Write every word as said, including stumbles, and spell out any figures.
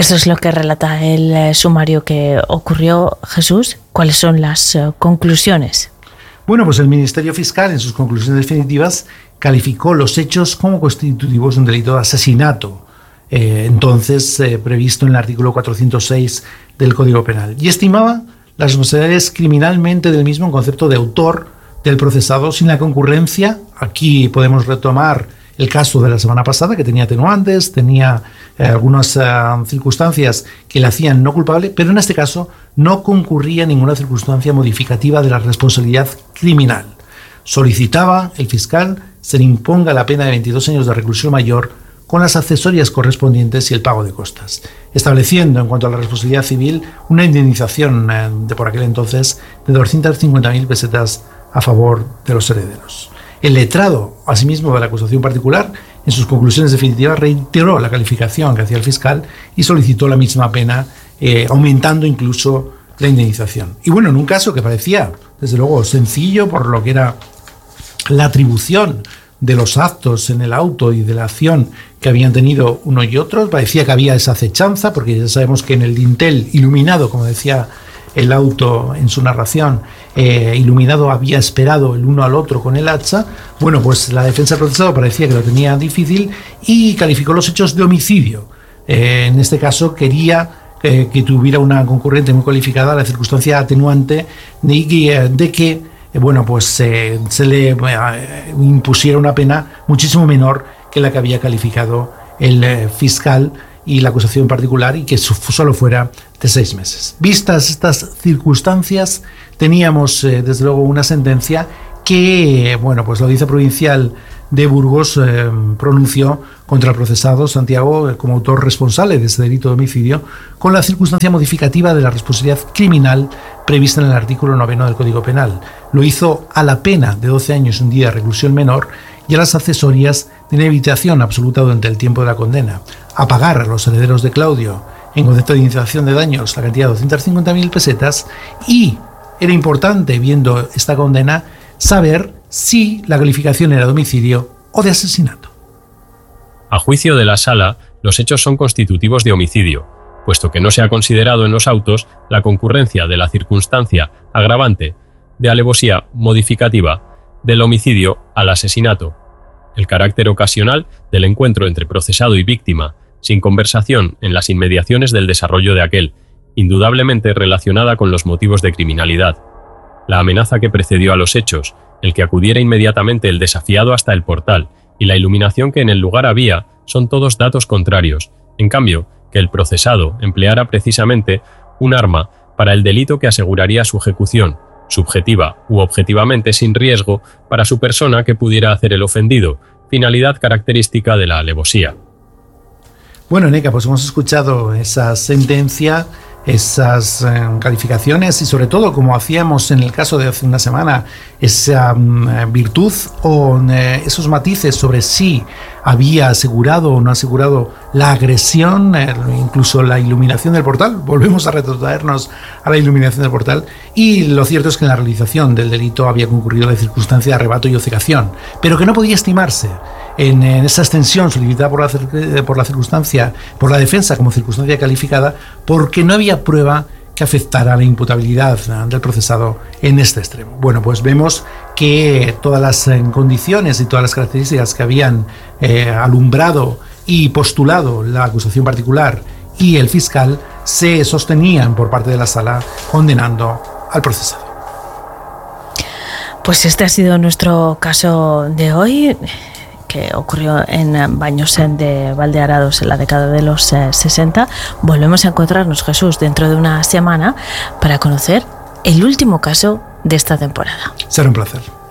Eso es lo que relata el eh, sumario que ocurrió. Jesús, ¿cuáles son las eh, conclusiones? Bueno, pues el Ministerio Fiscal, en sus conclusiones definitivas, calificó los hechos como constitutivos de un delito de asesinato, eh, entonces eh, previsto en el artículo cuatrocientos seis del Código Penal, y estimaba las responsabilidades criminalmente del mismo en concepto de autor del procesado sin la concurrencia. Aquí podemos retomar el caso de la semana pasada, que tenía atenuantes, tenía eh, algunas eh, circunstancias que le hacían no culpable, pero en este caso no concurría ninguna circunstancia modificativa de la responsabilidad criminal. Solicitaba el fiscal se le imponga la pena de veintidós años de reclusión mayor con las accesorias correspondientes y el pago de costas, estableciendo en cuanto a la responsabilidad civil una indemnización eh, de por aquel entonces de doscientas cincuenta mil pesetas a favor de los herederos. El letrado, asimismo, de la acusación particular, en sus conclusiones definitivas reiteró la calificación que hacía el fiscal y solicitó la misma pena, eh, aumentando incluso la indemnización. Y bueno, en un caso que parecía, desde luego, sencillo por lo que era la atribución de los actos en el auto y de la acción que habían tenido uno y otro, parecía que había esa acechanza, porque ya sabemos que en el dintel iluminado, como decía el auto en su narración, eh, iluminado había esperado el uno al otro con el hacha. Bueno, pues la defensa del procesado parecía que lo tenía difícil y calificó los hechos de homicidio. Eh, en este caso quería eh, que tuviera una concurrente muy cualificada la circunstancia atenuante de, de que eh, bueno, pues eh, se le eh, impusiera una pena muchísimo menor que la que había calificado el eh, fiscal y la acusación particular, y que solo fuera de seis meses. Vistas estas circunstancias, teníamos eh, desde luego una sentencia que, bueno, pues la Audiencia Provincial de Burgos eh, pronunció contra el procesado Santiago eh, como autor responsable de ese delito de homicidio, con la circunstancia modificativa de la responsabilidad criminal prevista en el artículo noveno del Código Penal. Lo hizo a la pena de doce años y un día de reclusión menor y a las accesorias de inhabilitación absoluta durante el tiempo de la condena, a pagar a los herederos de Claudio en concepto de indemnización de daños la cantidad de doscientas cincuenta mil pesetas, y era importante, viendo esta condena, saber si la calificación era de homicidio o de asesinato. A juicio de la Sala, los hechos son constitutivos de homicidio, puesto que no se ha considerado en los autos la concurrencia de la circunstancia agravante de alevosía modificativa del homicidio al asesinato, el carácter ocasional del encuentro entre procesado y víctima, sin conversación en las inmediaciones del desarrollo de aquel, indudablemente relacionada con los motivos de criminalidad, la amenaza que precedió a los hechos, el que acudiera inmediatamente el desafiado hasta el portal, y la iluminación que en el lugar había, son todos datos contrarios. En cambio, que el procesado empleara precisamente un arma para el delito que aseguraría su ejecución, subjetiva u objetivamente sin riesgo para su persona que pudiera hacer el ofendido, finalidad característica de la alevosía. Bueno, Neca, pues hemos escuchado esa sentencia, esas eh, calificaciones y sobre todo, como hacíamos en el caso de hace una semana, esa um, virtud o eh, esos matices sobre si había asegurado o no asegurado la agresión, eh, incluso la iluminación del portal. Volvemos a retrotraernos a la iluminación del portal, y lo cierto es que en la realización del delito había concurrido la circunstancia de arrebato y obcecación, pero que no podía estimarse en, en esa extensión solicitada por la, por la circunstancia, por la defensa como circunstancia calificada, porque no había prueba que afectara a la imputabilidad del procesado en este extremo. Bueno, pues vemos que todas las eh, condiciones y todas las características que habían eh, alumbrado y postulado la acusación particular y el fiscal se sostenían por parte de la Sala, condenando al procesado. Pues este ha sido nuestro caso de hoy, que ocurrió en Baños de Valdearados en la década de los sesenta. Volvemos a encontrarnos, Jesús, dentro de una semana para conocer el último caso de esta temporada. Será un placer.